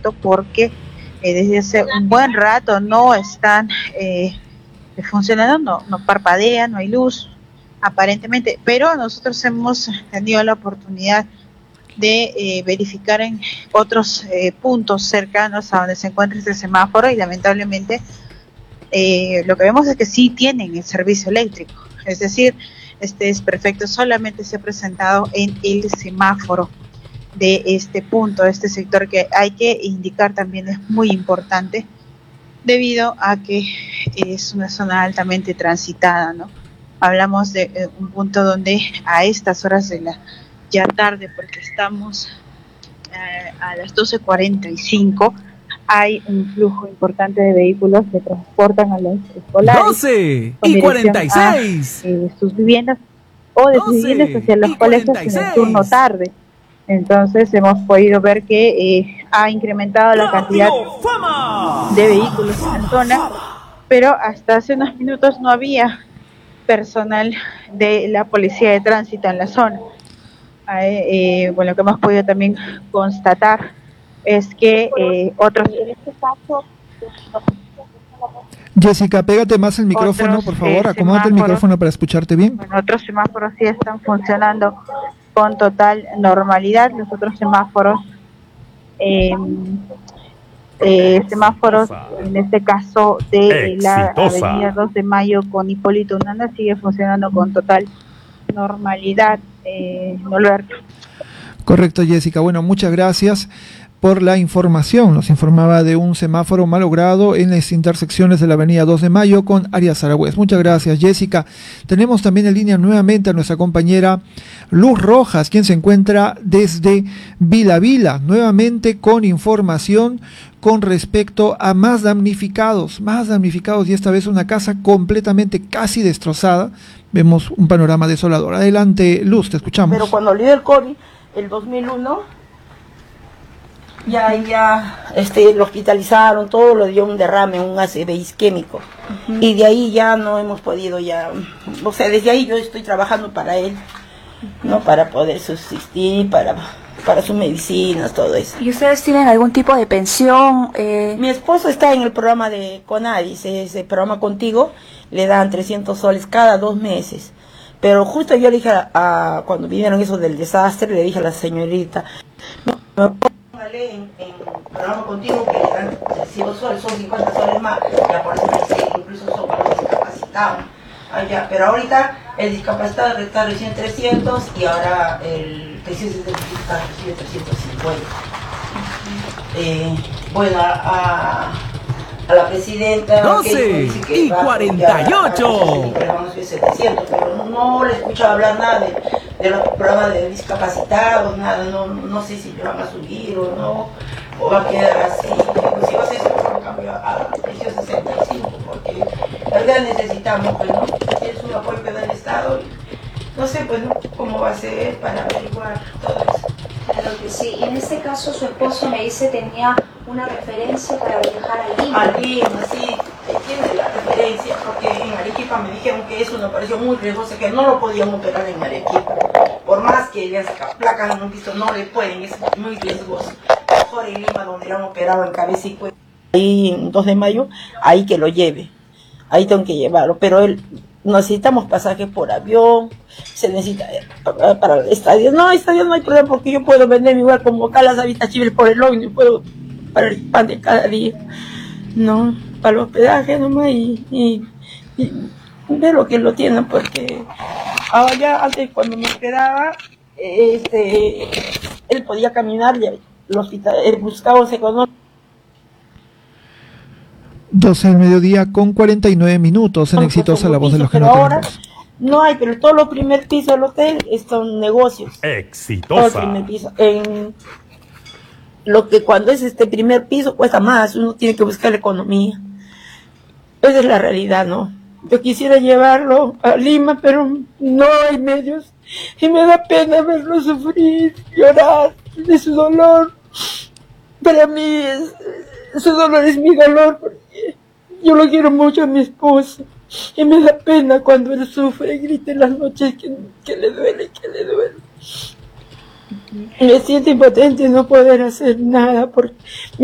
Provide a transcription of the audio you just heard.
rato porque desde hace un buen rato no están funcionando, no parpadea, no hay luz aparentemente, pero nosotros hemos tenido la oportunidad de verificar en otros puntos cercanos a donde se encuentra este semáforo y lamentablemente lo que vemos es que sí tienen el servicio eléctrico, es decir, este es perfecto, solamente se ha presentado en el semáforo de este punto, de este sector, que hay que indicar también es muy importante debido a que es una zona altamente transitada, ¿no? Hablamos de un punto donde a estas horas de la ya tarde, porque estamos a las 12:45, hay un flujo importante de vehículos que transportan a los escolares 12:46 a sus viviendas o de sus viviendas hacia los colegios en el turno tarde. Entonces hemos podido ver que ha incrementado la cantidad de vehículos en la zona, pero hasta hace unos minutos no había personal de la policía de tránsito en la zona. Bueno, lo que hemos podido también constatar es que otros, en este caso, Jessica, pégate más el micrófono, por favor, acomódate el micrófono para escucharte bien. Bueno, otros semáforos sí están funcionando con total normalidad. Los otros semáforos, semáforos en este caso de la avenida 2 de Mayo con Hipólito Unanue, sigue funcionando con total normalidad, Norberto. Correcto, Jessica. Bueno, muchas gracias por la información. Nos informaba de un semáforo malogrado en las intersecciones de la avenida 2 de Mayo con Arias Aragüez. Muchas gracias, Jessica. Tenemos también en línea nuevamente a nuestra compañera Luz Rojas, quien se encuentra desde Vila Vila, nuevamente con información con respecto a más damnificados, y esta vez una casa completamente casi destrozada. Vemos un panorama desolador. Adelante, Luz, te escuchamos. Pero cuando le dio el COVID, el 2001, ya lo hospitalizaron, todo lo dio un derrame, un ACV isquémico. Y de ahí ya no hemos podido o sea, desde ahí yo estoy trabajando para él, ¿no? Para poder subsistir, para sus medicinas, todo eso. ¿Y ustedes tienen algún tipo de pensión? Mi esposo está en el programa de Conadis, ese programa Contigo, le dan 300 soles cada 2 meses. Pero justo yo le dije cuando vinieron eso del desastre, le dije a la señorita, no, en programa Contigo que le dan 300 soles, son 50 soles más, ya por eso me dice, incluso son para los discapacitados. Pero ahorita el discapacitado está recién 300 y ahora el pensión está recién 350. Bueno, a la presidenta 12:48 pero no le escucho hablar nada de los programas de discapacitados, nada, no sé si le van a subir o no, o va a quedar así. Si va a ser un cambio a la pensión 65, porque la verdad necesitamos, pues, ¿no? Es un apoyo del Estado, y no sé, pues, ¿no? Cómo va a ser para averiguar todo eso. Claro que sí. Y en este caso su esposo me dice tenía una referencia para viajar a Lima. A Lima, sí, tiene la referencia, porque en Arequipa me dijeron que es una operación muy riesgosa, que no lo podían operar en Arequipa. Por más que le placas en un piso, no le pueden, es muy riesgoso. Mejor en Lima, donde lo han operado en cabeza y cuello. Ahí en 2 de mayo, ahí que lo lleve, ahí tengo que llevarlo, pero necesitamos pasaje por avión, se necesita para el estadio. No, estadio no hay problema porque yo puedo vender igual como acá las habitaciones por el ómnibus, puedo para el pan de cada día, no, para el hospedaje nomás y de lo que lo tienen, porque ahora ya antes cuando me quedaba, él podía caminar, y el hospital, el Gustavo se conoce. 12 del mediodía con 49 minutos en Exitosa, la voz de los que no ahora tenemos. no hay, pero todos los primer pisos del hotel son negocios. Exitosa. Todo el primer piso. Lo que cuando es primer piso cuesta más, uno tiene que buscar la economía. Esa es la realidad, ¿no? Yo quisiera llevarlo a Lima, pero no hay medios. Y me da pena verlo sufrir, llorar de su dolor. Para mí, su dolor es mi dolor, porque yo lo quiero mucho a mi esposo. Y me da pena cuando él sufre y grita en las noches que le duele, que le duele. Me siento impotente de no poder hacer nada porque